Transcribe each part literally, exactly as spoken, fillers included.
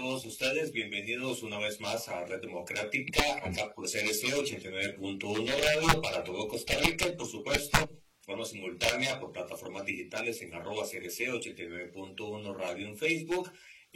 todos ustedes, bienvenidos una vez más a Red Democrática, acá por C R C ochenta y nueve punto uno Radio para todo Costa Rica y por supuesto, de forma simultánea por plataformas digitales en arroba C R C ochenta y nueve punto uno Radio en Facebook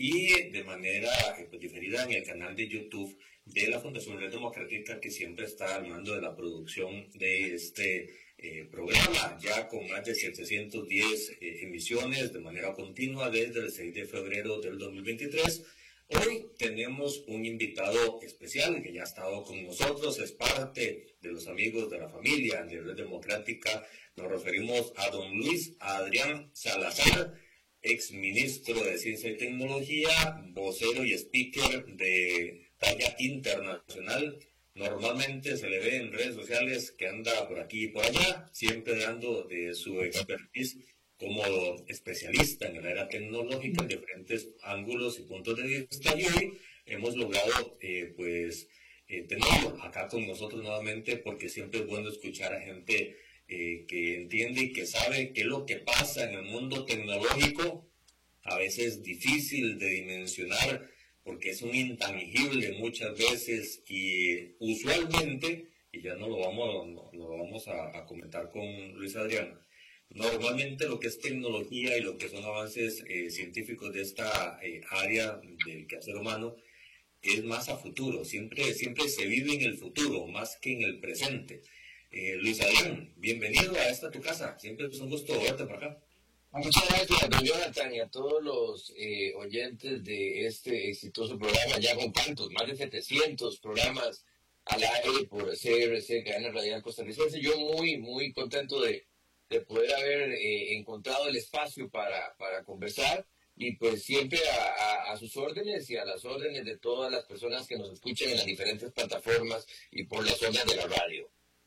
y de manera eh, pues, diferida en el canal de YouTube de la Fundación Red Democrática, que siempre está al mando de la producción de este eh, programa, ya con más de setecientas diez eh, emisiones de manera continua desde el seis de febrero del dos mil veintitrés. Hoy tenemos un invitado especial que ya ha estado con nosotros, es parte de los amigos de la familia de Red Democrática. Nos referimos a don Luis Adrián Salazar, ex ministro de Ciencia y Tecnología, vocero y speaker de talla internacional. Normalmente se le ve en redes sociales que anda por aquí y por allá, siempre dando de su expertise como especialista en la era tecnológica en diferentes ángulos y puntos de vista. Y hoy hemos logrado eh, pues eh, tenerlo acá con nosotros nuevamente, porque siempre es bueno escuchar a gente eh, que entiende y que sabe qué es lo que pasa en el mundo tecnológico, a veces difícil de dimensionar porque es un intangible muchas veces y usualmente, y ya no lo vamos, no, lo vamos a, a comentar con Luis Adrián, normalmente lo que es tecnología y lo que son avances eh, científicos de esta eh, área del quehacer humano es más a futuro, siempre, siempre se vive en el futuro más que en el presente. Eh, Luis Adrián, bienvenido a esta tu casa, siempre es un gusto verte por acá. Muchas gracias, don Jonathan, y a todos los eh, oyentes de este exitoso programa, ya con tantos, más de setecientos programas al aire por C R C, Cadena Radial Costarricense. Yo muy, muy contento de, de poder haber eh, encontrado el espacio para, para conversar, y pues siempre a, a, a sus órdenes y a las órdenes de todas las personas que nos escuchan en las diferentes plataformas y por las ondas de la radio.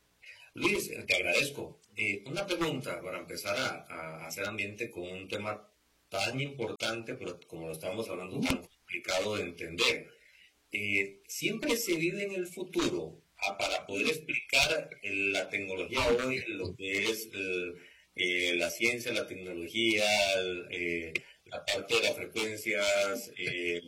Luis, te agradezco. Eh, una pregunta para empezar a, a hacer ambiente con un tema tan importante, pero como lo estamos hablando, tan complicado de entender. Eh, siempre se vive en el futuro ah, para poder explicar eh, la tecnología hoy, lo que es el, eh, la ciencia, la tecnología, el, eh, la parte de las frecuencias, eh,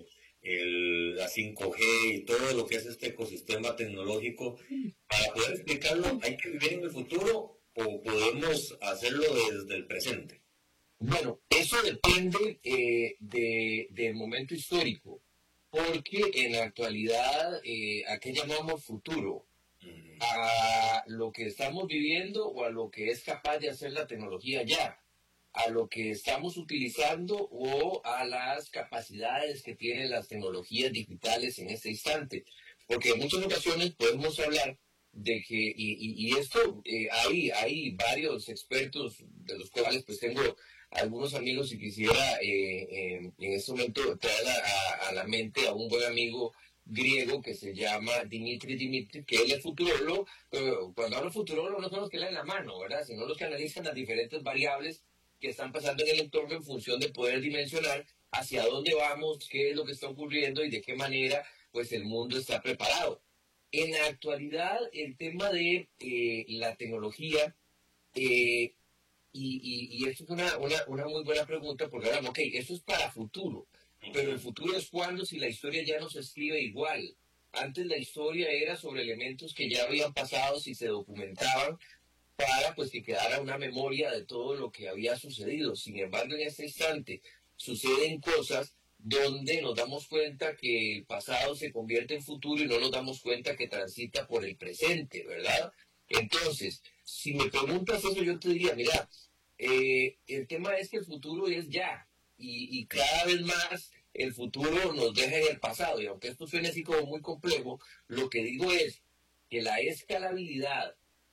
el, la cinco G y todo lo que es este ecosistema tecnológico. Para poder explicarlo, ¿hay que vivir en el futuro o podemos hacerlo desde el presente? Bueno, eso depende eh, de, del momento histórico, porque en la actualidad, eh, ¿a qué llamamos futuro? Uh-huh. ¿A lo que estamos viviendo o a lo que es capaz de hacer la tecnología ya? ¿A lo que estamos utilizando o a las capacidades que tienen las tecnologías digitales en este instante? Porque en muchas ocasiones podemos hablar de que, y, y, y esto, eh, hay, hay varios expertos de los cuales pues tengo algunos amigos, y quisiera eh, eh, en este momento traer a, a la mente a un buen amigo griego que se llama Dimitri Dimitri, que él es futurólogo, pero cuando hablo futurólogo no son los que leen la mano, ¿verdad?, sino los que analizan las diferentes variables que están pasando en el entorno en función de poder dimensionar hacia dónde vamos, qué es lo que está ocurriendo y de qué manera pues el mundo está preparado. En la actualidad, el tema de eh, la tecnología, eh, y, y, y esto es una, una, una muy buena pregunta, porque ahora, ok, eso es para futuro, pero el futuro es cuando, si la historia ya no se escribe igual. Antes la historia era sobre elementos que ya habían pasado, si se documentaban, para pues que quedara una memoria de todo lo que había sucedido. Sin embargo, en este instante suceden cosas donde nos damos cuenta que el pasado se convierte en futuro y no nos damos cuenta que transita por el presente, ¿verdad? Entonces, si me preguntas eso, yo te diría, mira, eh, el tema es que el futuro es ya, y, y cada vez más el futuro nos deja en el pasado, y aunque esto suene así como muy complejo, lo que digo es que la escalabilidad,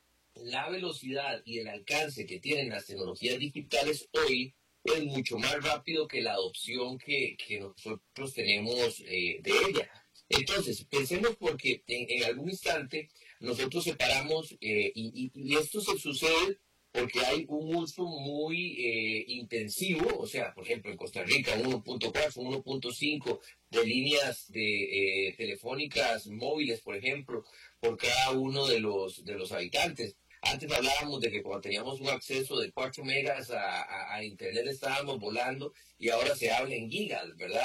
la velocidad y el alcance que tienen las tecnologías digitales hoy es mucho más rápido que la adopción que, que nosotros tenemos eh, de ella. Entonces, pensemos, porque en, en algún instante nosotros separamos, eh, y, y, y esto se sucede porque hay un uso muy eh, intensivo, o sea, por ejemplo, en Costa Rica, uno punto cuatro, uno punto cinco de líneas de, eh, telefónicas móviles, por ejemplo, por cada uno de los, de los habitantes. Antes hablábamos de que cuando teníamos un acceso de cuatro megas a, a, a internet estábamos volando, y ahora se habla en gigas, ¿verdad?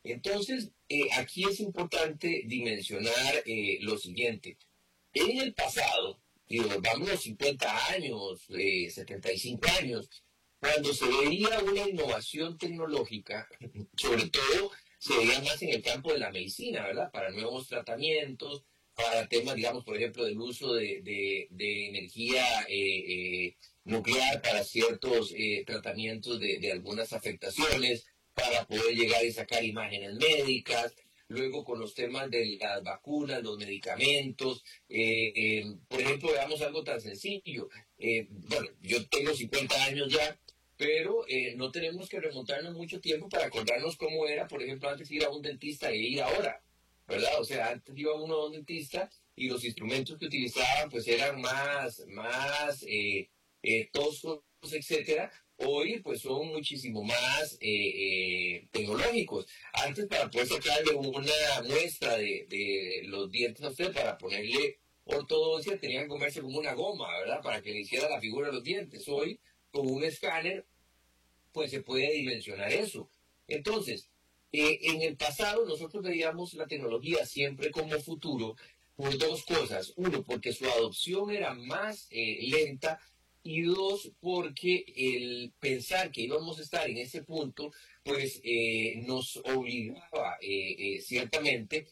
Entonces, eh, aquí es importante dimensionar eh, lo siguiente. En el pasado, y nos vamos a cincuenta años, eh, setenta y cinco años, cuando se veía una innovación tecnológica, sobre todo se veía más en el campo de la medicina, ¿verdad? Para nuevos tratamientos, para temas, digamos, por ejemplo, del uso de, de, de energía eh, eh, nuclear para ciertos eh, tratamientos de, de algunas afectaciones, para poder llegar y sacar imágenes médicas. Luego con los temas de las vacunas, los medicamentos. Eh, eh, por ejemplo, veamos algo tan sencillo. Eh, bueno, yo tengo cincuenta años ya, pero eh, no tenemos que remontarnos mucho tiempo para acordarnos cómo era, por ejemplo, antes ir a un dentista e ir ahora, ¿verdad? O sea, antes iba uno a un dentista y los instrumentos que utilizaban pues eran más, más eh, eh, toscos, etcétera. Hoy pues son muchísimo más eh, eh, tecnológicos. Antes, para poder sacarle una muestra de, de los dientes a usted, para ponerle ortodoncia, tenía que comerse como una goma, ¿verdad? Para que le hiciera la figura de los dientes. Hoy, con un escáner, pues se puede dimensionar eso. Entonces, eh, en el pasado nosotros veíamos la tecnología siempre como futuro por dos cosas. Uno, porque su adopción era más eh, lenta, y dos, porque el pensar que íbamos a estar en ese punto, pues eh, nos obligaba eh, eh, ciertamente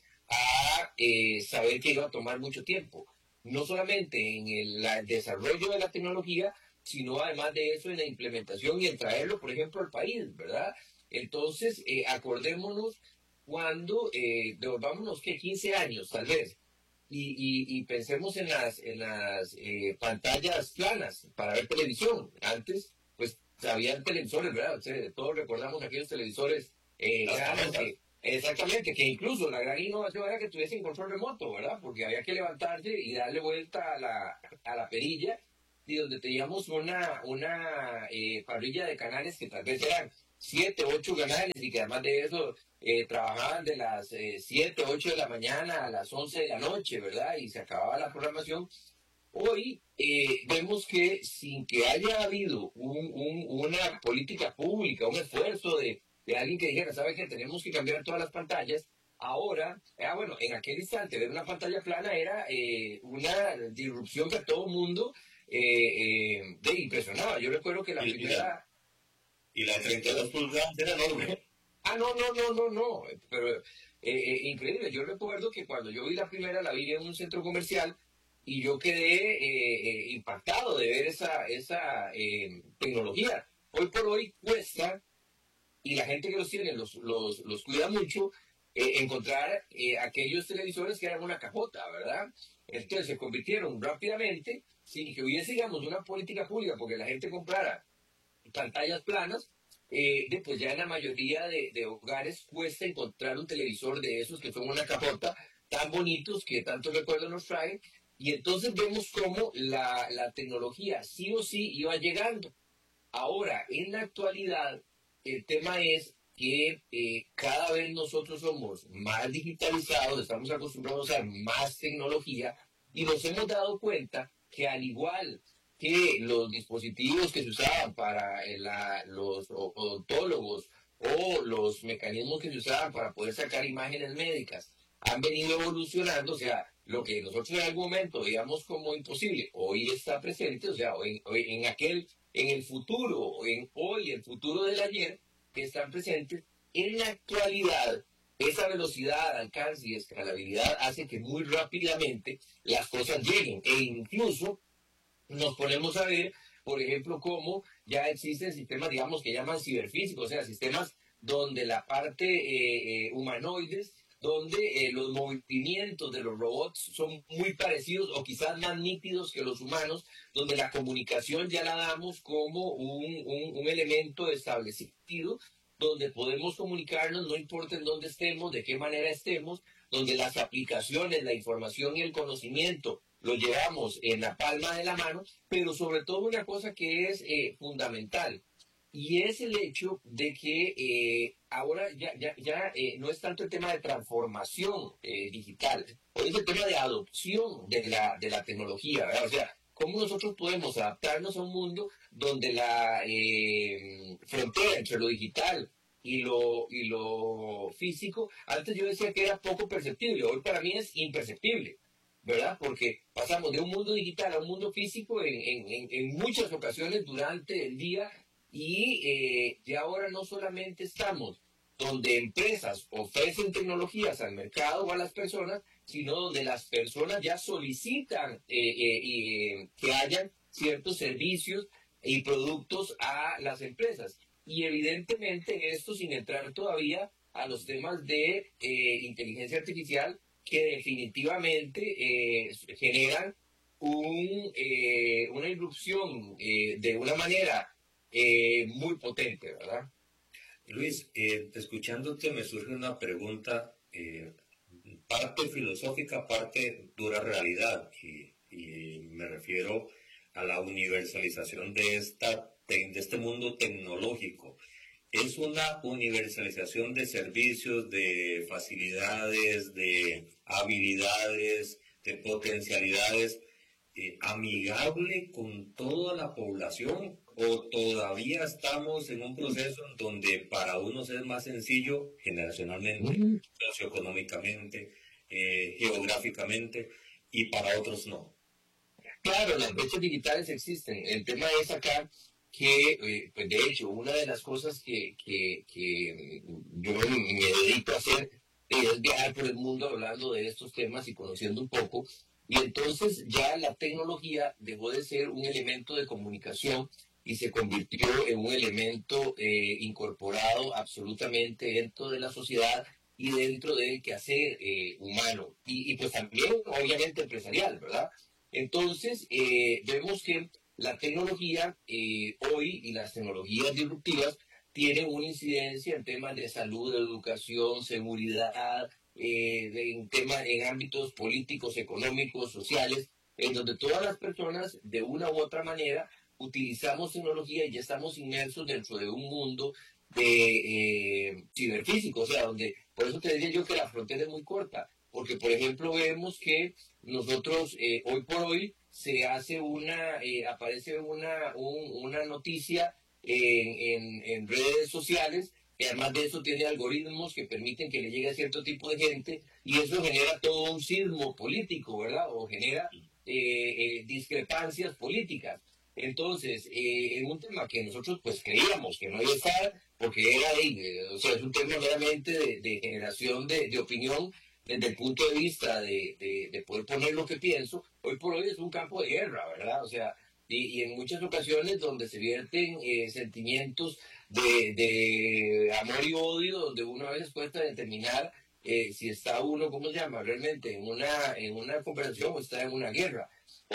a eh, saber que iba a tomar mucho tiempo. No solamente en el, la- el desarrollo de la tecnología, sino además de eso en la implementación y en traerlo, por ejemplo, al país, ¿verdad? Entonces, eh, acordémonos cuando, eh, devolvámonos que quince años tal vez, y, y, y pensemos en las, en las eh, pantallas planas para ver televisión. Antes, pues, habían televisores, ¿verdad? O sea, todos recordamos aquellos televisores eh, Las grandes tabletas. que, exactamente, que incluso la gran innovación era que tuviesen control remoto, ¿verdad? Porque había que levantarse y darle vuelta a la, a la perilla, y donde teníamos una, una eh, parrilla de canales que tal vez eran siete, ocho canales, y que además de eso eh, trabajaban de las eh, siete, ocho de la mañana a las once de la noche, ¿verdad? Y se acababa la programación. Hoy eh, vemos que sin que haya habido un, un, una política pública, un esfuerzo de, de alguien que dijera, ¿sabe qué? Tenemos que cambiar todas las pantallas. Ahora, ah, bueno, en aquel instante ver una pantalla plana era eh, una disrupción que a todo el mundo eh, eh, de impresionaba. Yo recuerdo que la Y, y la, primera... y la de treinta y dos pulgadas era enorme. Ah, no, no, no, no, no, pero eh, eh, increíble. Yo recuerdo que cuando yo vi la primera, la vi en un centro comercial, y yo quedé eh, eh, impactado de ver esa, esa eh, tecnología. Hoy por hoy cuesta, y la gente que los tiene los, los, los cuida mucho, eh, encontrar eh, aquellos televisores que eran una cajota, ¿verdad? Entonces se convirtieron rápidamente, sin que hubiese, digamos, una política pública, porque la gente comprara pantallas planas. Eh, de, pues ya en la mayoría de, de hogares cuesta encontrar un televisor de esos que son una capota, tan bonitos que tanto recuerdo nos traen. Y entonces vemos cómo la, la tecnología sí o sí iba llegando. Ahora, en la actualidad, el tema es que eh, cada vez nosotros somos más digitalizados, estamos acostumbrados a más tecnología, y nos hemos dado cuenta que, al igual que los dispositivos que se usaban para eh, la- los o- odontólogos, o los mecanismos que se usaban para poder sacar imágenes médicas, han venido evolucionando. O sea, lo que nosotros en algún momento veíamos como imposible, hoy está presente. O sea, hoy, hoy en aquel, en el futuro, en hoy, el futuro del ayer, que están presentes. En la actualidad, esa velocidad, alcance y escalabilidad hace que muy rápidamente las cosas lleguen, e incluso nos ponemos a ver, por ejemplo, cómo ya existen sistemas, digamos, que llaman ciberfísicos, o sea, sistemas donde la parte eh, eh, humanoides, donde eh, los movimientos de los robots son muy parecidos o quizás más nítidos que los humanos, donde la comunicación ya la damos como un, un, un elemento establecido, donde podemos comunicarnos no importa en dónde estemos, de qué manera estemos, donde las aplicaciones, la información y el conocimiento lo llevamos en la palma de la mano, pero sobre todo una cosa que es eh, fundamental, y es el hecho de que eh, ahora ya, ya, ya eh, no es tanto el tema de transformación eh, digital, hoy es el tema de adopción de la, de la tecnología, ¿verdad? O sea, cómo nosotros podemos adaptarnos a un mundo donde la eh, frontera entre lo digital y lo, y lo físico, antes yo decía que era poco perceptible, hoy para mí es imperceptible, ¿verdad? Porque pasamos de un mundo digital a un mundo físico en, en, en muchas ocasiones durante el día y eh, ya ahora no solamente estamos donde empresas ofrecen tecnologías al mercado o a las personas, sino donde las personas ya solicitan eh, eh, eh, que hayan ciertos servicios y productos a las empresas. Y evidentemente esto sin entrar todavía a los temas de eh, inteligencia artificial que definitivamente eh, generan un, eh, una irrupción eh, de una manera eh, muy potente, ¿verdad? Luis, eh, escuchándote me surge una pregunta, eh, parte filosófica, parte dura realidad, y, y me refiero a la universalización de, esta, de, de este mundo tecnológico. Es una universalización de servicios, de facilidades, de habilidades, de potencialidades, eh, amigable con toda la población, o todavía estamos en un proceso en donde para unos es más sencillo generacionalmente, uh-huh. socioeconómicamente, eh, geográficamente, y para otros no. Claro, las brechas digitales existen. El tema es acá que, eh, pues de hecho, una de las cosas que, que, que yo me dedico a hacer es viajar por el mundo hablando de estos temas y conociendo un poco. Y entonces ya la tecnología dejó de ser un elemento de comunicación y se convirtió en un elemento eh, incorporado absolutamente dentro de la sociedad y dentro del quehacer eh, humano. Y, y pues también, obviamente, empresarial, ¿verdad? Entonces, eh, vemos que la tecnología eh, hoy y las tecnologías disruptivas tienen una incidencia en temas de salud, educación, seguridad, eh, en temas, en ámbitos políticos, económicos, sociales, en donde todas las personas, de una u otra manera, utilizamos tecnología y ya estamos inmersos dentro de un mundo de eh, ciberfísico, o sea, donde, por eso te decía yo que la frontera es muy corta, porque, por ejemplo, vemos que nosotros, eh, hoy por hoy, se hace una, eh, aparece una, un, una noticia en, en, en redes sociales, que además de eso tiene algoritmos que permiten que le llegue a cierto tipo de gente, y eso genera todo un sismo político, ¿verdad? O genera eh, eh, discrepancias políticas. Entonces, eh, en un tema que nosotros pues creíamos que no iba a estar, porque era, eh, o sea, es un tema meramente de, de generación de, de opinión, desde el punto de vista de, de, de poder poner lo que pienso, hoy por hoy es un campo de guerra, ¿verdad? O sea, y, y en muchas ocasiones donde se vierten eh, sentimientos de, de amor y odio, donde uno a veces cuesta determinar eh, si está uno, ¿cómo se llama? Realmente en una, en una conversación o está en una guerra.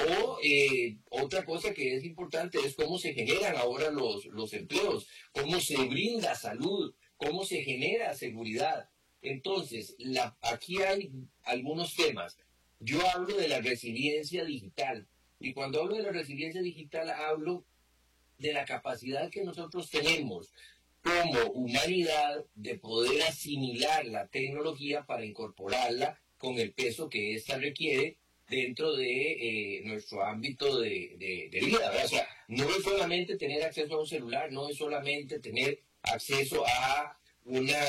O eh, otra cosa que es importante es cómo se generan ahora los, los empleos, cómo se brinda salud, cómo se genera seguridad. Entonces, la, aquí hay algunos temas. Yo hablo de la resiliencia digital. Y cuando hablo de la resiliencia digital, hablo de la capacidad que nosotros tenemos como humanidad de poder asimilar la tecnología para incorporarla con el peso que ésta requiere dentro de eh, nuestro ámbito de, de, de vida, ¿verdad? O sea, no es solamente tener acceso a un celular, no es solamente tener acceso a una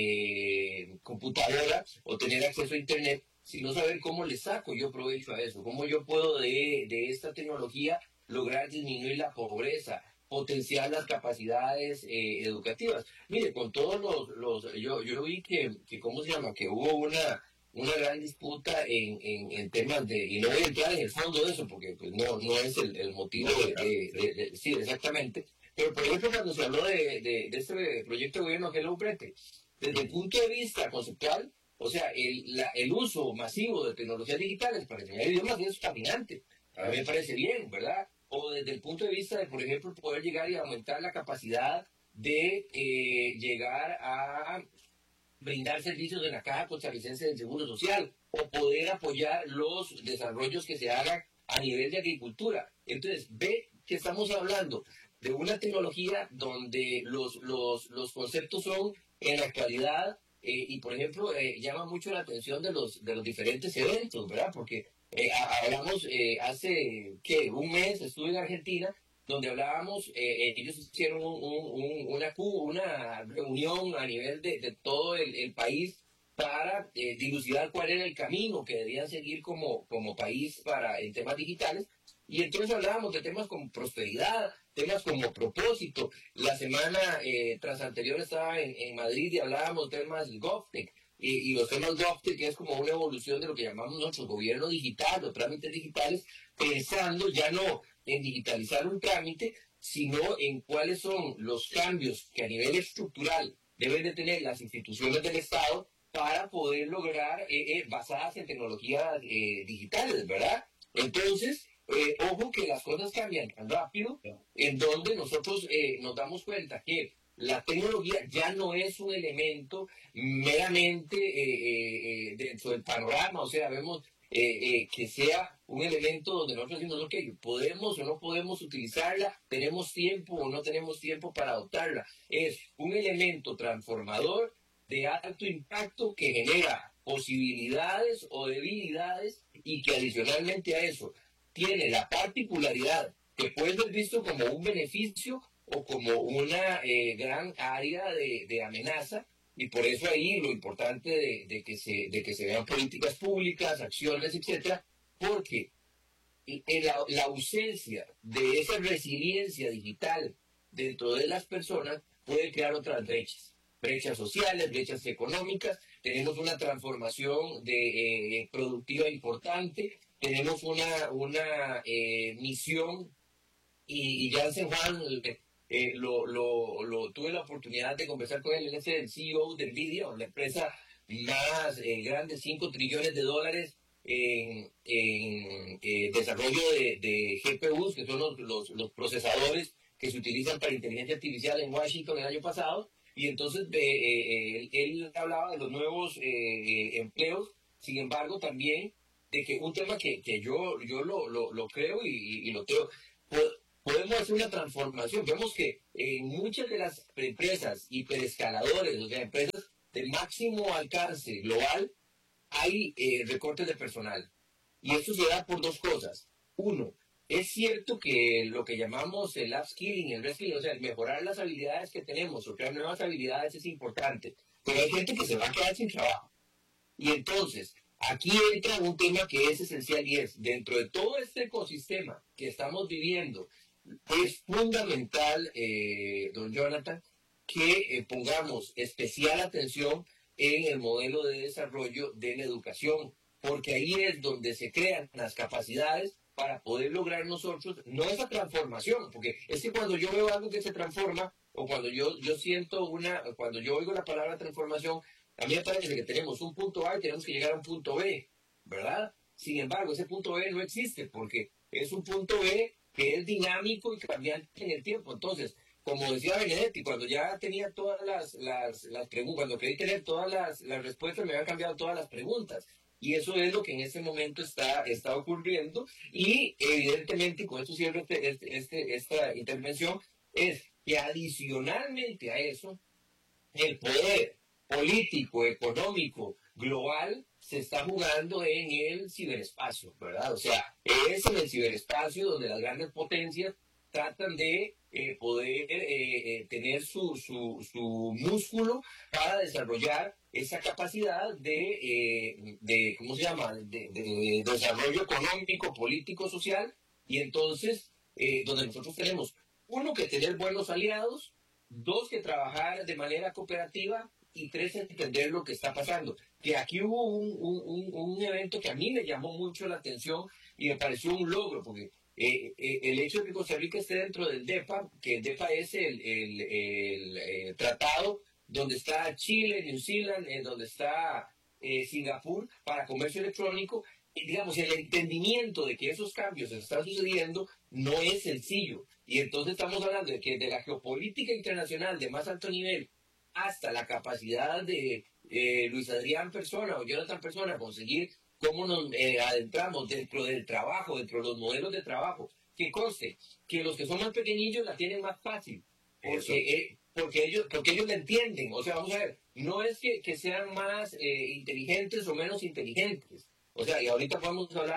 eh, computadora o tener acceso a internet, sino saber cómo le saco yo provecho a eso, cómo yo puedo de, de esta tecnología lograr disminuir la pobreza, potenciar las capacidades eh, educativas. Mire, con todos los, los yo, yo vi que, que, ¿cómo se llama? Que hubo una, una gran disputa en, en, en temas de, y no voy a entrar en el fondo de eso, porque pues, no, no es el, el motivo de, de, de, de, sí, exactamente. Pero, por ejemplo, cuando se habló de, de, de este proyecto de gobierno Hello Brete, desde el punto de vista conceptual, o sea, el, la, el uso masivo de tecnologías digitales para enseñar idiomas es caminante. A mí me parece bien, ¿verdad? O desde el punto de vista de, por ejemplo, poder llegar y aumentar la capacidad de eh, llegar a brindar servicios de la Caja Costarricense del Seguro Social, o poder apoyar los desarrollos que se hagan a nivel de agricultura. Entonces, ve que estamos hablando de una tecnología donde los, los, los conceptos son en la actualidad, eh, y por ejemplo, eh, llama mucho la atención de los, de los diferentes eventos, ¿verdad? Porque eh, hablamos, eh, hace, ¿qué? Un mes estuve en Argentina, donde hablábamos, eh, ellos hicieron un, un, una, una reunión a nivel de, de todo el, el país para eh, dilucidar cuál era el camino que debían seguir como, como país para, en temas digitales. Y entonces hablábamos de temas como prosperidad, temas como propósito. La semana eh, tras anterior estaba en, en Madrid y hablábamos de temas GovTech. Y, y los temas GovTech, que es como una evolución de lo que llamamos nosotros gobierno digital o trámites digitales, pensando ya no en digitalizar un trámite, sino en cuáles son los cambios que a nivel estructural deben de tener las instituciones del Estado para poder lograr, eh, eh, basadas en tecnologías eh, digitales, ¿verdad? Entonces, eh, ojo que las cosas cambian tan rápido, en donde nosotros eh, nos damos cuenta que la tecnología ya no es un elemento meramente eh, eh, dentro del panorama, o sea, vemos eh, eh, que sea un elemento donde nosotros decimos, ok, podemos o no podemos utilizarla, tenemos tiempo o no tenemos tiempo para adoptarla. Es un elemento transformador de alto impacto que genera posibilidades o debilidades y que adicionalmente a eso tiene la particularidad que puede ser visto como un beneficio o como una eh, gran área de, de amenaza, y por eso ahí lo importante de, de, que se, de que se vean políticas públicas, acciones, etcétera, porque la, la ausencia de esa resiliencia digital dentro de las personas puede crear otras brechas, brechas sociales, brechas económicas. Tenemos una transformación de, eh, productiva importante, tenemos una, una eh, misión, y, y Jansen Juan, eh, lo, lo, lo, tuve la oportunidad de conversar con él, él es el C E O de NVIDIA, la empresa más eh, grande, cinco trillones de dólares en, en eh, desarrollo de, de G P Us, que son los, los, los procesadores que se utilizan para inteligencia artificial en Washington el año pasado. Y entonces eh, eh, él, él hablaba de los nuevos eh, eh, empleos, sin embargo también de que un tema que, que yo, yo lo, lo, lo creo y, y lo creo, podemos hacer una transformación. Vemos que en muchas de las empresas hiperescaladores, o sea, empresas de máximo alcance global, hay eh, recortes de personal. Y esto se da por dos cosas. Uno, es cierto que lo que llamamos el upskilling, el reskilling, o sea, el mejorar las habilidades que tenemos o crear nuevas habilidades es importante, pero hay gente que se va a quedar sin trabajo. Y entonces, aquí entra un tema que es esencial y es, dentro de todo este ecosistema que estamos viviendo, es fundamental, eh, don Jonathan, que eh, pongamos especial atención en el modelo de desarrollo de la educación, porque ahí es donde se crean las capacidades para poder lograr nosotros, no esa transformación, porque es que cuando yo veo algo que se transforma, o cuando yo, yo siento una, cuando yo oigo la palabra transformación, a mí me parece que tenemos un punto A y tenemos que llegar a un punto B, ¿verdad? Sin embargo, ese punto B no existe, porque es un punto B que es dinámico y cambiante en el tiempo. Entonces, como decía Benedetti, cuando ya tenía todas las, las, las preguntas, cuando quería tener todas las, las respuestas, me habían cambiado todas las preguntas. Y eso es lo que en este momento está, está ocurriendo. Y evidentemente, y con esto cierro este, este, este, esta intervención, es que adicionalmente a eso, el poder político, económico, global, se está jugando en el ciberespacio, ¿verdad? O sea, es en el ciberespacio donde las grandes potencias tratan de eh, poder eh, eh, tener su, su, su músculo para desarrollar esa capacidad de, eh, de ¿cómo se llama?, de, de, de desarrollo económico, político, social, y entonces, eh, donde nosotros tenemos, uno, que tener buenos aliados, dos, que trabajar de manera cooperativa, y tres, entender lo que está pasando. Que aquí hubo un, un, un, un evento que a mí me llamó mucho la atención y me pareció un logro, porque eh, eh, el hecho de que Costa Rica esté dentro del DEPA, que el DEPA es el, el, el, el tratado donde está Chile, New Zealand, en donde está eh, Singapur para comercio electrónico, y digamos, el entendimiento de que esos cambios están sucediendo no es sencillo. Y entonces estamos hablando de que de la geopolítica internacional de más alto nivel hasta la capacidad de eh, Luis Adrián Persona o Jonathan Persona conseguir cómo nos eh, adentramos dentro del trabajo, dentro de los modelos de trabajo. Que conste que los que son más pequeñillos la tienen más fácil, porque, eh, porque, ellos, porque ellos la entienden. O sea, vamos a ver, no es que, que sean más eh, inteligentes o menos inteligentes. O sea, y ahorita vamos a hablar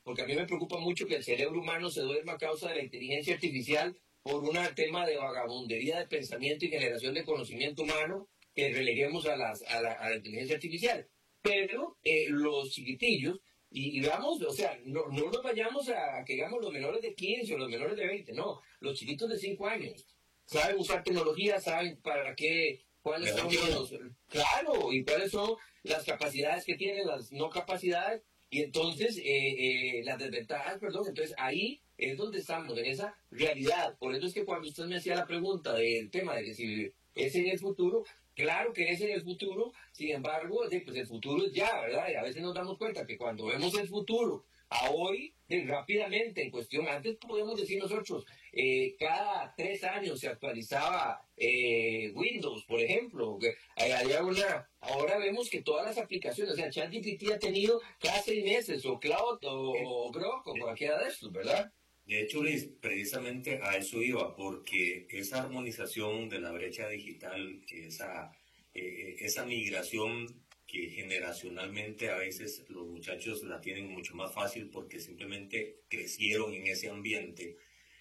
porque a mí me preocupa mucho que el cerebro humano se duerma a causa de la inteligencia artificial por un tema de vagabundería de pensamiento y generación de conocimiento humano que releguemos a, las, a, la, a la inteligencia artificial. Pero eh, los chiquitillos, y, y veamos, o sea, no, no nos vayamos a que digamos los menores de quince o los menores de veinte, no, los chiquitos de cinco años saben usar tecnología, saben para qué, cuáles son los, claro, y cuáles son las capacidades que tienen, las no capacidades, y entonces eh, eh, las desventajas, perdón, entonces ahí es donde estamos, en esa realidad. Por eso es que cuando usted me hacía la pregunta del tema de que si es en el futuro, claro que es en el futuro, sin embargo, pues el futuro es ya, ¿verdad? Y a veces nos damos cuenta que cuando vemos el futuro, a hoy, rápidamente, en cuestión, antes podemos decir nosotros, eh, cada tres años se actualizaba eh, Windows, por ejemplo, que había una, ahora vemos que todas las aplicaciones, o sea, ChatGPT ha tenido cada seis meses, o Cloud, o, o Grok, o cualquiera de estos, ¿verdad? De hecho, Luis, precisamente a eso iba, porque esa armonización de la brecha digital, esa, eh, esa migración que generacionalmente a veces los muchachos la tienen mucho más fácil porque simplemente crecieron en ese ambiente,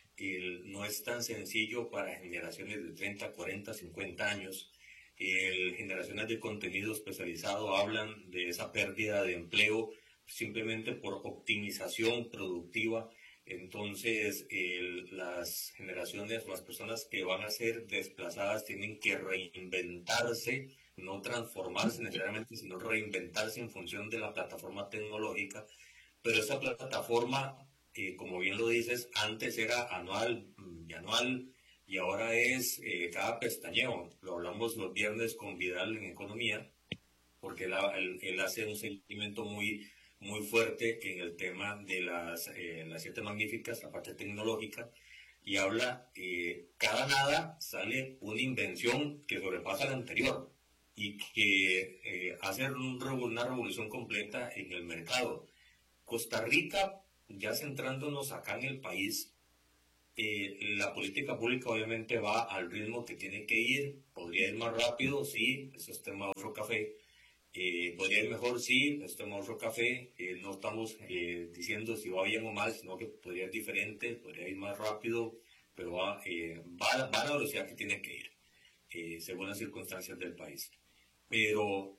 el, no es tan sencillo para generaciones de treinta, cuarenta, cincuenta años. El, generaciones de contenido especializado hablan de esa pérdida de empleo simplemente por optimización productiva. Entonces, el, las generaciones, las personas que van a ser desplazadas tienen que reinventarse, no transformarse necesariamente, sino reinventarse en función de la plataforma tecnológica. Pero esa plataforma, eh, como bien lo dices, antes era anual, bianual, y ahora es eh, cada pestañeo. Lo hablamos los viernes con Vidal en Economía, porque él, él, él hace un seguimiento muy muy fuerte en el tema de las, eh, las siete magníficas, la parte tecnológica, y habla, eh, cada nada sale una invención que sobrepasa la anterior y que eh, hace un, una revolución completa en el mercado. Costa Rica, ya centrándonos acá en el país, eh, la política pública obviamente va al ritmo que tiene que ir, podría ir más rápido, sí, eso es tema de otro café. Eh, podría ir mejor, sí, este otro café, eh, no estamos eh, diciendo si va bien o mal, sino que podría ir diferente, podría ir más rápido, pero va, eh, va, va a la velocidad que tiene que ir, eh, según las circunstancias del país. Pero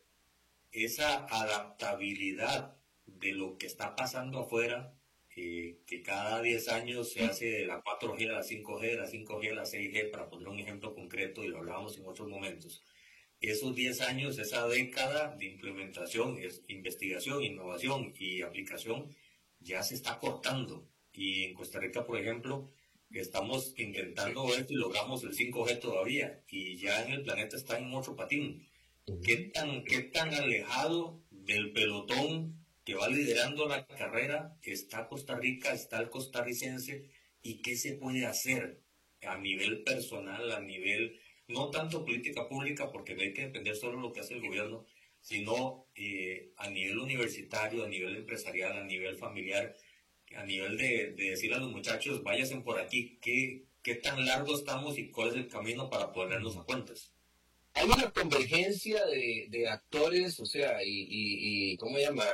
esa adaptabilidad de lo que está pasando afuera, eh, que cada diez años se hace de la cuatro G a la cinco G, de la cinco G a la seis G, para poner un ejemplo concreto, y lo hablábamos en otros momentos. Esos diez años, esa década de implementación, es investigación, innovación y aplicación, ya se está cortando. Y en Costa Rica, por ejemplo, estamos intentando esto y logramos el cinco G todavía, y ya en el planeta está en otro patín. ¿Qué tan, qué tan alejado del pelotón que va liderando la carrera está Costa Rica, está el costarricense, y qué se puede hacer a nivel personal, a nivel... no tanto política pública, porque no hay que depender solo de lo que hace el gobierno, sino eh, a nivel universitario, a nivel empresarial, a nivel familiar, a nivel de, de decirle a los muchachos, váyanse por aquí, ¿qué, qué tan largo estamos y cuál es el camino para ponernos a cuentas? Hay una convergencia de, de actores, o sea, y, y, y ¿cómo se llama?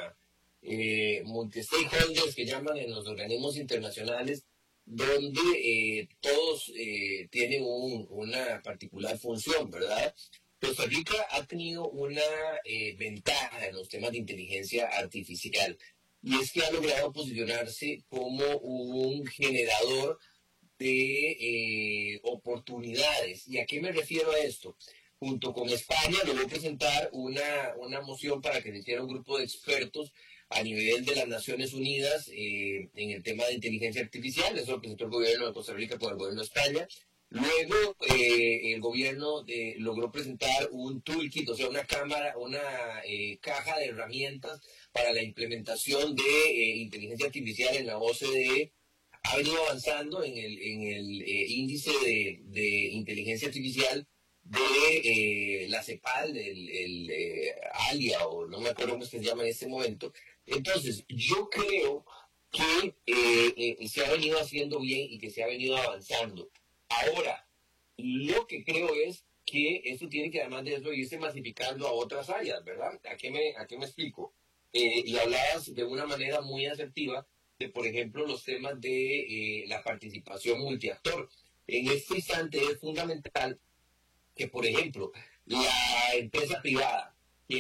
Eh, multi-stakeholders que llaman en los organismos internacionales, donde eh, todos eh, tienen un, una particular función, ¿verdad? Costa Rica ha tenido una eh, ventaja en los temas de inteligencia artificial, y es que ha logrado posicionarse como un generador de eh, oportunidades. ¿Y a qué me refiero a esto? Junto con España logró presentar una, una moción para que se hiciera un grupo de expertos a nivel de las Naciones Unidas eh, en el tema de inteligencia artificial. Eso lo presentó el gobierno de Costa Rica con el gobierno de España. Luego eh, el gobierno de, logró presentar un toolkit, o sea, una cámara, una eh, caja de herramientas para la implementación de eh, inteligencia artificial en la O C D E. Ha venido avanzando en el, en el eh, índice de, de inteligencia artificial de eh, la CEPAL, el, el eh, ALIA, o no me acuerdo cómo se llama en este momento. Entonces, yo creo que eh, eh, se ha venido haciendo bien y que se ha venido avanzando. Ahora, lo que creo es que esto tiene que, además de eso, irse masificando a otras áreas, ¿verdad? ¿A qué me, a qué me explico? Eh, y hablabas de una manera muy asertiva de, por ejemplo, los temas de eh, la participación multiactor. En este instante es fundamental que, por ejemplo, la empresa privada,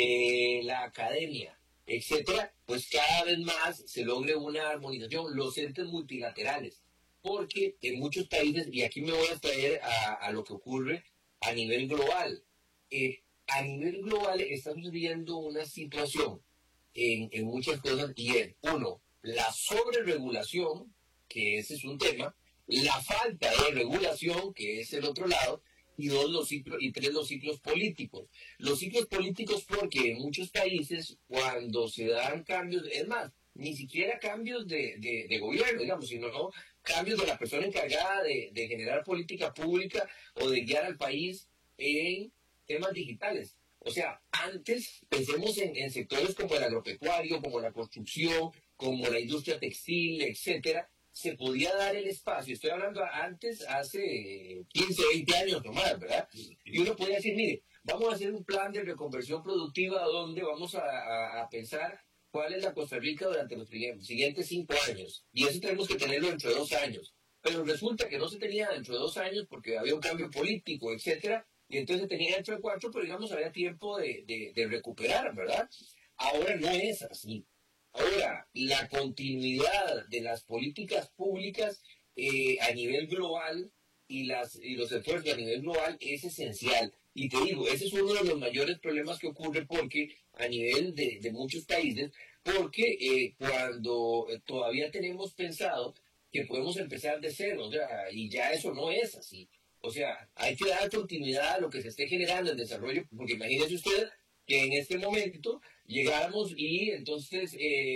que la academia, etcétera, pues cada vez más se logre una armonización, los entes multilaterales, porque en muchos países, y aquí me voy a traer a, a lo que ocurre a nivel global, eh, a nivel global está sucediendo una situación en, en muchas cosas, y es, uno, la sobreregulación, que ese es un tema, la falta de regulación, que es el otro lado, y dos, los ciclos, y tres, los ciclos políticos. Los ciclos políticos porque en muchos países, cuando se dan cambios, es más, ni siquiera cambios de, de, de gobierno, digamos, sino ¿no? cambios de la persona encargada de, de generar política pública o de guiar al país en temas digitales. O sea, antes pensemos en, en sectores como el agropecuario, como la construcción, como la industria textil, etcétera, se podía dar el espacio, estoy hablando antes, hace quince, veinte años nomás, ¿verdad? Y uno podía decir, mire, vamos a hacer un plan de reconversión productiva donde vamos a, a, a pensar cuál es la Costa Rica durante los siguientes cinco años. Y eso tenemos que tenerlo dentro de dos años. Pero resulta que no se tenía dentro de dos años porque había un cambio político, etcétera, y entonces se tenía dentro de cuatro, pero digamos había tiempo de, de, de recuperar, ¿verdad? Ahora no es así. Ahora, la continuidad de las políticas públicas eh, a nivel global y, las, y los esfuerzos a nivel global es esencial. Y te digo, ese es uno de los mayores problemas que ocurre porque a nivel de, de muchos países, porque eh, cuando todavía tenemos pensado que podemos empezar de cero, o sea, y ya eso no es así. O sea, hay que dar continuidad a lo que se esté generando en desarrollo, porque imagínense ustedes que en este momento llegáramos y entonces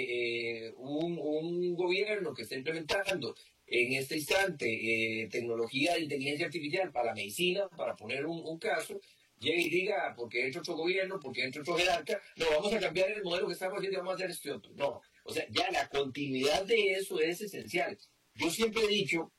eh, eh, un, un gobierno que está implementando en este instante eh, tecnología de inteligencia artificial para la medicina, para poner un, un caso, llegue y diga, porque entra otro gobierno, porque entra otro jerarca, no, vamos a cambiar el modelo que estamos haciendo y vamos a hacer este otro. No, o sea, ya la continuidad de eso es esencial. Yo siempre he dicho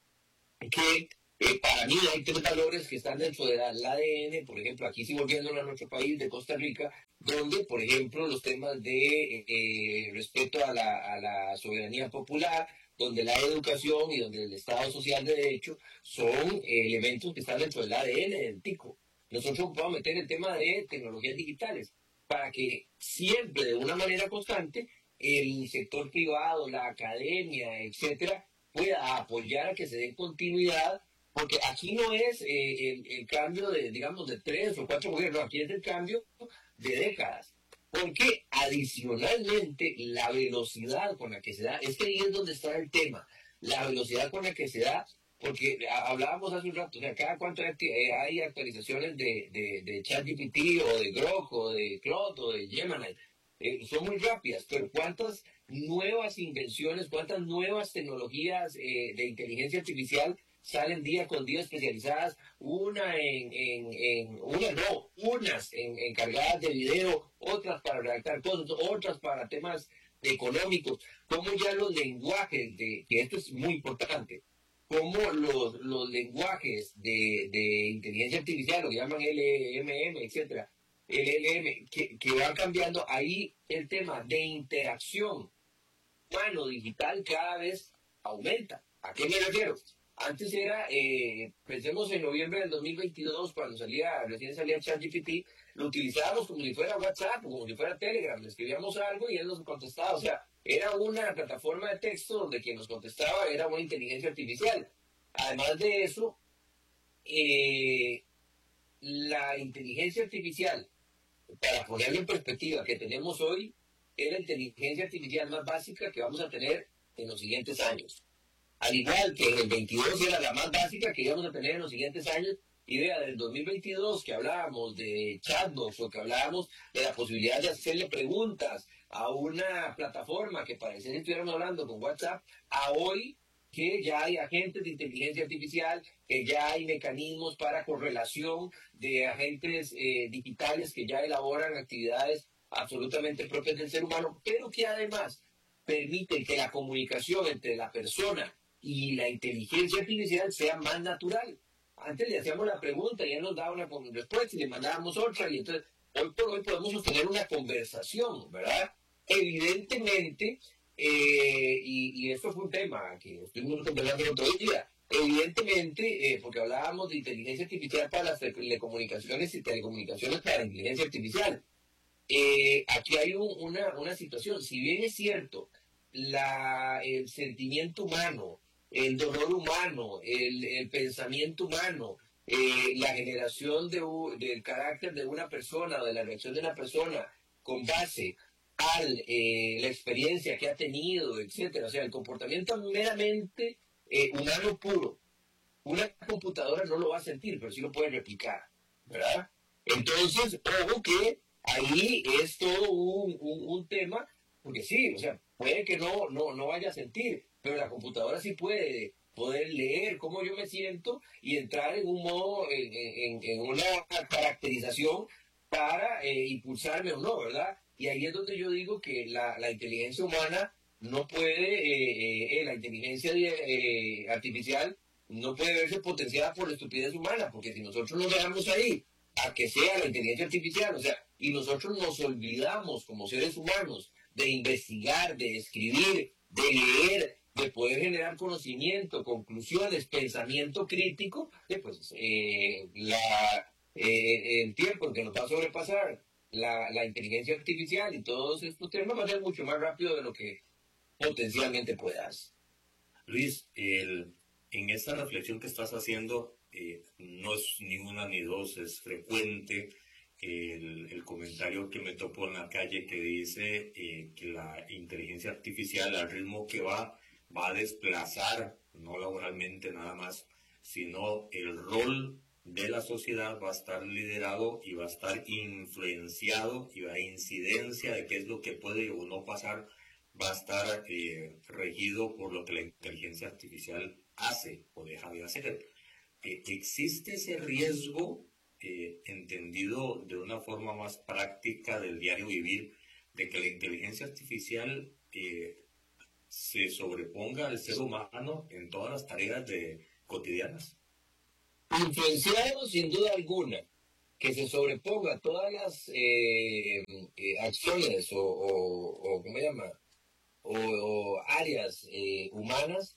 que Eh, para mí hay tres valores que están dentro del A D N, por ejemplo, aquí sí volviéndolo a nuestro país de Costa Rica, donde, por ejemplo, los temas de eh, respeto a la, a la soberanía popular, donde la educación y donde el Estado Social de Derecho son eh, elementos que están dentro del A D N del tico. Nosotros podemos meter el tema de tecnologías digitales para que siempre, de una manera constante, el sector privado, la academia, etcétera, pueda apoyar a que se dé continuidad. Porque aquí no es eh, el, el cambio de, digamos, de tres o cuatro gobiernos, aquí es el cambio de décadas. Porque adicionalmente la velocidad con la que se da, es que ahí es donde está el tema, la velocidad con la que se da, porque hablábamos hace un rato, o sea, cada cuánto hay actualizaciones de, de, de ChatGPT o de Grok o de Claude o de Gemini, eh, son muy rápidas, pero cuántas nuevas invenciones, cuántas nuevas tecnologías eh, de inteligencia artificial salen día con día especializadas, una en, en, en una no, unas en, encargadas de video, otras para redactar cosas, otras para temas económicos, como ya los lenguajes, de, que esto es muy importante, como los, los lenguajes de, de inteligencia artificial, lo que llaman L M M, etcétera, L L M, que, que van cambiando, ahí el tema de interacción humano-digital cada vez aumenta. ¿A qué me refiero? Antes era, eh, pensemos en noviembre del dos mil veintidós, cuando salía, recién salía ChatGPT, lo utilizábamos como si fuera WhatsApp, como si fuera Telegram, le escribíamos algo y él nos contestaba, o sea, era una plataforma de texto donde quien nos contestaba era una inteligencia artificial. Además de eso, eh, la inteligencia artificial, para ponerlo en perspectiva, que tenemos hoy, es la inteligencia artificial más básica que vamos a tener en los siguientes años. Al igual que en el veintidós era la más básica que íbamos a tener en los siguientes años, y vea, del dos mil veintidós que hablábamos de chatbots o que hablábamos de la posibilidad de hacerle preguntas a una plataforma que parecía que estuviéramos hablando con WhatsApp, a hoy que ya hay agentes de inteligencia artificial, que ya hay mecanismos para correlación de agentes eh, digitales que ya elaboran actividades absolutamente propias del ser humano, pero que además permiten que la comunicación entre la persona y la inteligencia artificial sea más natural. Antes le hacíamos la pregunta y él nos daba una respuesta y le mandábamos otra, y entonces hoy por hoy podemos sostener una conversación, ¿verdad? Evidentemente eh, y, y esto fue un tema que estuvimos conversando el otro día. Evidentemente, eh, porque hablábamos de inteligencia artificial para las telecomunicaciones y telecomunicaciones para inteligencia artificial. Eh, aquí hay un, una, una situación, si bien es cierto, la, el sentimiento humano, el dolor humano, el, el pensamiento humano, eh, la generación de, del carácter de una persona o de la reacción de una persona con base a eh, la experiencia que ha tenido, etcétera, o sea, el comportamiento meramente eh, humano puro, una computadora no lo va a sentir, pero sí lo puede replicar, ¿verdad? Entonces, ojo que ahí es todo un, un, un tema, porque sí, o sea, puede que no, no, no vaya a sentir, pero la computadora sí puede poder leer cómo yo me siento y entrar en un modo, en, en, en una caracterización para eh, impulsarme o no, ¿verdad? Y ahí es donde yo digo que la, la inteligencia humana no puede, eh, eh, la inteligencia eh, artificial no puede verse potenciada por la estupidez humana, porque si nosotros nos dejamos ahí a que sea la inteligencia artificial, o sea, y nosotros nos olvidamos como seres humanos de investigar, de escribir, de leer, de poder generar conocimiento, conclusiones, pensamiento crítico, eh, pues eh, la, eh, el tiempo en que nos va a sobrepasar la, la inteligencia artificial y todos estos temas va a ser mucho más rápido de lo que potencialmente puedas. Luis, el, en esta reflexión que estás haciendo, eh, no es ni una ni dos, es frecuente el, el comentario que me topo en la calle que dice eh, que la inteligencia artificial al ritmo que va, va a desplazar, no laboralmente nada más, sino el rol de la sociedad va a estar liderado y va a estar influenciado y va a incidencia de qué es lo que puede o no pasar, va a estar eh, regido por lo que la inteligencia artificial hace o deja de hacer. Eh, ¿Existe ese riesgo, eh, entendido de una forma más práctica del diario vivir, de que la inteligencia artificial eh, se sobreponga al ser humano en todas las tareas de, cotidianas? Influenciado sin duda alguna, que se sobreponga todas las eh, eh, acciones o, o, o, ¿cómo se llama? O, o áreas eh, humanas,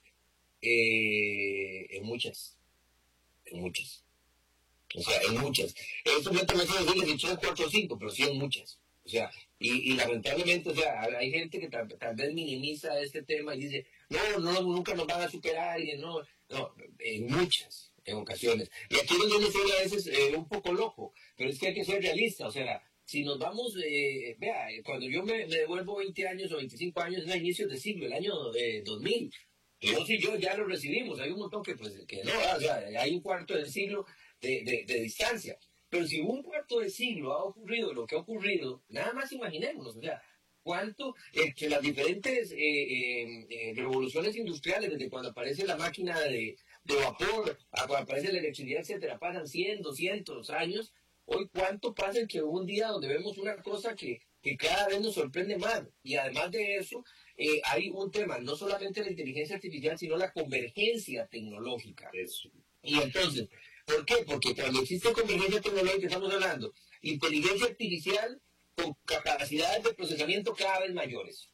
eh, en muchas, en muchas. O sea, en muchas. Esto no te voy a decir que son cuatro o cinco, pero sí en muchas. O sea, y, y lamentablemente, o sea, hay gente que tal, tal vez minimiza este tema y dice, no, no, nunca nos van a superar alguien, no, no, en muchas, en ocasiones. Y aquí es donde soy a veces eh, un poco loco, pero es que hay que ser realista, o sea, si nos vamos, eh, vea, cuando yo me, me devuelvo veinte años o veinticinco años, es a inicios de siglo, el año eh, dos mil, vos y yo ya lo recibimos, hay un montón que, pues, que no, o sea, hay un cuarto del siglo de, de, de distancia. Pero si un cuarto de siglo ha ocurrido lo que ha ocurrido, nada más imaginémonos, o sea, cuánto entre las diferentes eh, eh, eh, revoluciones industriales, desde cuando aparece la máquina de, de vapor, a cuando aparece la electricidad, etcétera, pasan cien, doscientos años. Hoy, ¿cuánto pasa en que un día donde vemos una cosa que, que cada vez nos sorprende más? Y además de eso, eh, hay un tema, no solamente la inteligencia artificial, sino la convergencia tecnológica. Eso. Y entonces, ¿por qué? Porque cuando existe convergencia tecnológica, estamos hablando inteligencia artificial con capacidades de procesamiento cada vez mayores,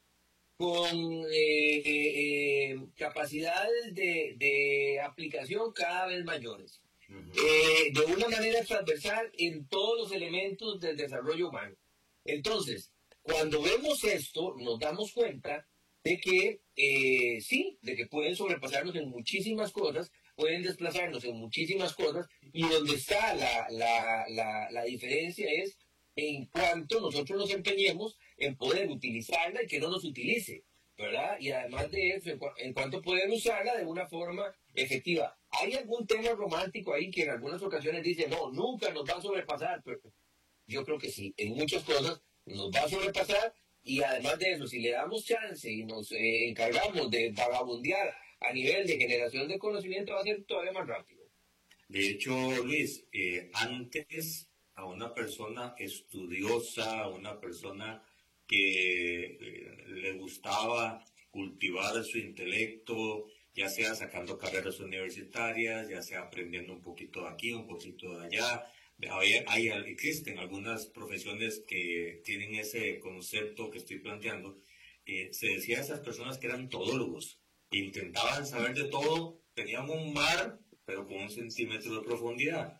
con eh, eh, capacidades de, de aplicación cada vez mayores, uh-huh. eh, de una manera transversal en todos los elementos del desarrollo humano. Entonces, cuando vemos esto, nos damos cuenta de que eh, sí, de que pueden sobrepasarnos en muchísimas cosas, pueden desplazarnos en muchísimas cosas, y donde está la, la, la, la diferencia es en cuanto nosotros nos empeñemos en poder utilizarla y que no nos utilice, ¿verdad? Y además de eso, en, cu en cuanto poder usarla de una forma efectiva. Hay algún tema romántico ahí que en algunas ocasiones dice, no, nunca nos va a sobrepasar, pero yo creo que sí, en muchas cosas nos va a sobrepasar, y además de eso, si le damos chance y nos eh, encargamos de vagabundear a nivel de generación de conocimiento, va a ser todavía más rápido. De hecho, Luis, eh, antes a una persona estudiosa, a una persona que eh, le gustaba cultivar su intelecto, ya sea sacando carreras universitarias, ya sea aprendiendo un poquito de aquí, un poquito de allá. Hay, hay, existen algunas profesiones que tienen ese concepto que estoy planteando. eh, se decía de esas personas que eran todólogos, intentaban saber de todo, tenían un mar, pero con un centímetro de profundidad.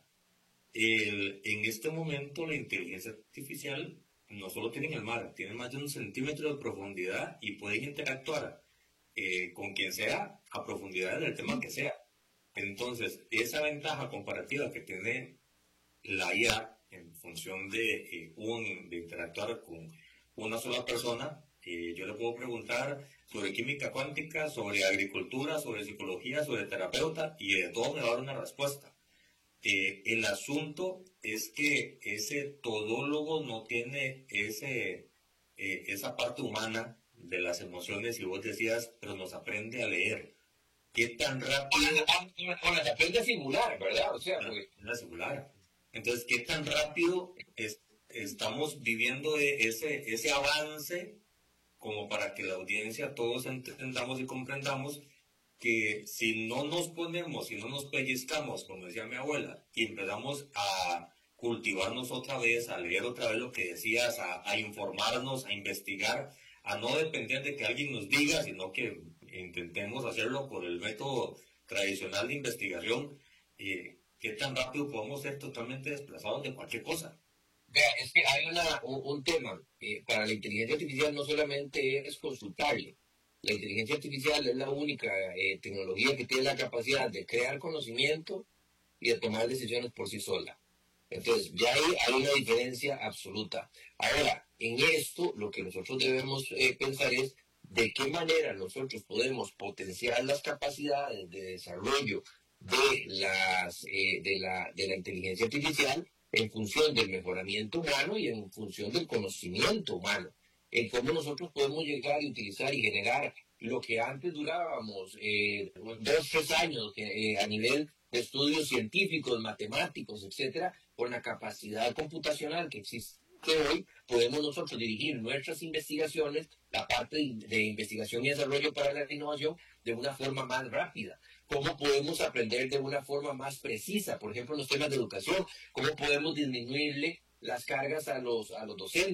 El, en este momento la inteligencia artificial no solo tiene el mar, tiene más de un centímetro de profundidad y pueden interactuar eh, con quien sea a profundidad del tema que sea. Entonces, esa ventaja comparativa que tiene la I A en función de, eh, un, de interactuar con una sola persona, eh, yo le puedo preguntar sobre química cuántica, sobre agricultura, sobre psicología, sobre terapeuta, y de todo me va a dar una respuesta. Eh, el asunto es que ese todólogo no tiene ese, eh, esa parte humana de las emociones, y vos decías, pero nos aprende a leer. ¿Qué tan rápido? O las aprende a simular, ¿verdad? O sea, pues, a simular. Entonces, ¿qué tan rápido es, estamos viviendo ese, ese avance como para que la audiencia, todos entendamos y comprendamos que si no nos ponemos, si no nos pellizcamos, como decía mi abuela, y empezamos a cultivarnos otra vez, a leer otra vez lo que decías, a, a informarnos, a investigar, a no depender de que alguien nos diga, sino que intentemos hacerlo por el método tradicional de investigación, eh, ¿qué tan rápido podemos ser totalmente desplazados de cualquier cosa? Vea, es que hay una, un, un tema, eh, para la inteligencia artificial no solamente es consultarle. La inteligencia artificial es la única eh, tecnología que tiene la capacidad de crear conocimiento y de tomar decisiones por sí sola. Entonces, ya ahí hay una diferencia absoluta. Ahora, en esto, lo que nosotros debemos eh, pensar es de qué manera nosotros podemos potenciar las capacidades de desarrollo de, las, eh, de, la, de la inteligencia artificial en función del mejoramiento humano y en función del conocimiento humano. En cómo nosotros podemos llegar y utilizar y generar lo que antes durábamos eh, dos, tres años eh, a nivel de estudios científicos, matemáticos, etcétera, con la capacidad computacional que existe hoy, podemos nosotros dirigir nuestras investigaciones, la parte de, de investigación y desarrollo para la innovación, de una forma más rápida. Cómo podemos aprender de una forma más precisa, por ejemplo, en los temas de educación, cómo podemos disminuirle las cargas a los, a los docentes.